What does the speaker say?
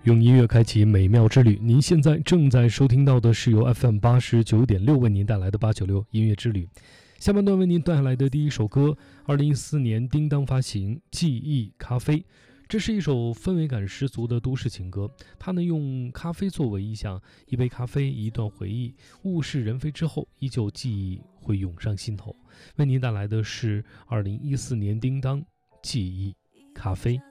用音乐开启美妙之旅。您现在正在收听到的是由 FM89.6 为您带来的896音乐之旅。下半段为您带来的第一首歌，2014年叮当发行《记忆咖啡》。这是一首氛围感十足的都市情歌，它能用咖啡作为意象，一杯咖啡，一段回忆，物是人非之后，依旧记忆会涌上心头。为您带来的是2014年叮当《记忆咖啡》。